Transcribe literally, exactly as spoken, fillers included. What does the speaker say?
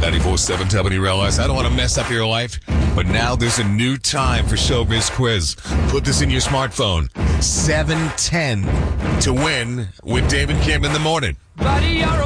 ninety-four point seven W L S. I don't want to mess up your life, but now there's a new time for Showbiz Quiz. Put this in your smartphone. seven ten to win with David Kim in the morning. Buddy, you're